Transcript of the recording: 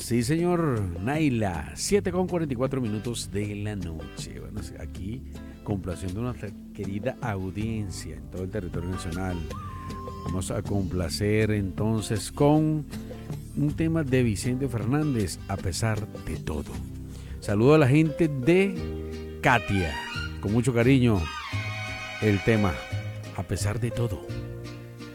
Sí, señor Naila, 7:44 de la noche. Bueno, aquí complaciendo a nuestra querida audiencia en todo el territorio nacional. Vamos a complacer entonces con un tema de Vicente Fernández, A pesar de todo. Saludo a la gente de Katia, con mucho cariño, el tema A pesar de todo.